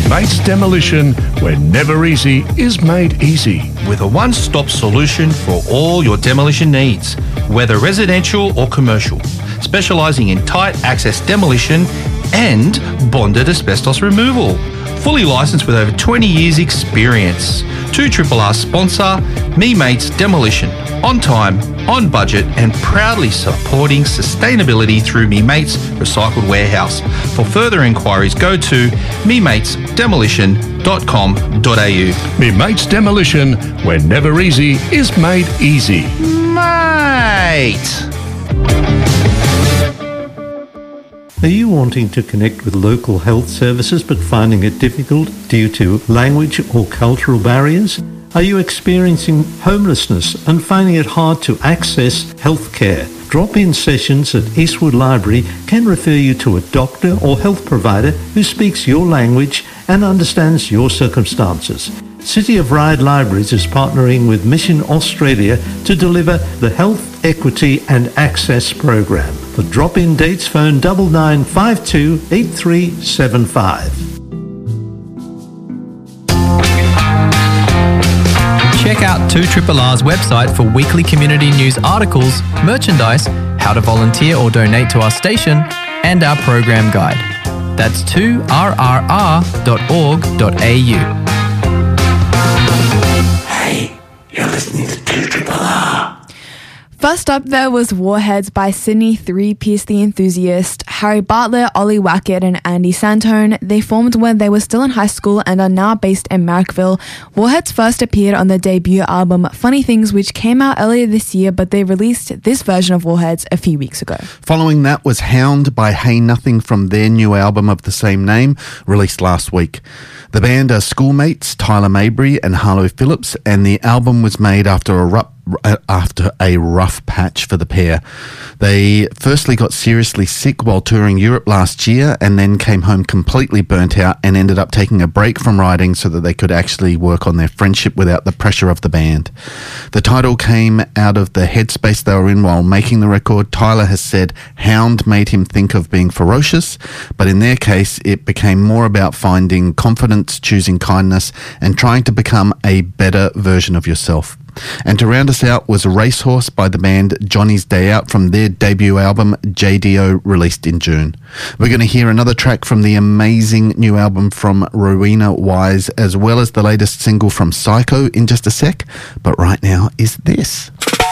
Mates Demolition, where never easy is made easy. With a one-stop solution for all your demolition needs, whether residential or commercial, specialising in tight access demolition and bonded asbestos removal. Fully licensed with over 20 years experience. 2RRR sponsor, Me Mates Demolition. On time, on budget and proudly supporting sustainability through Me Mates Recycled Warehouse. For further inquiries, go to mematesdemolition.com.au. Me Mates Demolition, where never easy is made easy. Mate! Are you wanting to connect with local health services but finding it difficult due to language or cultural barriers? Are you experiencing homelessness and finding it hard to access healthcare? Drop-in sessions at Eastwood Library can refer you to a doctor or health provider who speaks your language and understands your circumstances. City of Ryde Libraries is partnering with Mission Australia to deliver the Health, Equity and Access program. For drop-in dates, phone 9952 8375. Check out 2RRR's website for weekly community news articles, merchandise, how to volunteer or donate to our station, and our program guide. That's 2rrr.org.au. Hey, you're listening to 2RRR. First up there was Warheads by Sydney Three-Piece The Enthusiast, Harry Bartlett, Ollie Wackett and Andy Santone. They formed when they were still in high school and are now based in Marrickville. Warheads first appeared on their debut album Funny Things, which came out earlier this year, but they released this version of Warheads a few weeks ago. Following that was Hound by Hey Nothing from their new album of the same name, released last week. The band are schoolmates Tyler Mabry and Harlow Phillips, and the album was made after a rough patch for the pair. They firstly got seriously sick while touring Europe last year and then came home completely burnt out and ended up taking a break from writing so that they could actually work on their friendship without the pressure of the band. The title came out of the headspace they were in while making the record. Tyler has said Hound made him think of being ferocious, but in their case it became more about finding confidence, choosing kindness and trying to become a better version of yourself. And to round us out was Racehorse by the band Johnny's Day Out from their debut album JDO, released in June. We're going to hear another track from the amazing new album from Rowena Wise, as well as the latest single from Psycho in just a sec, but right now is this.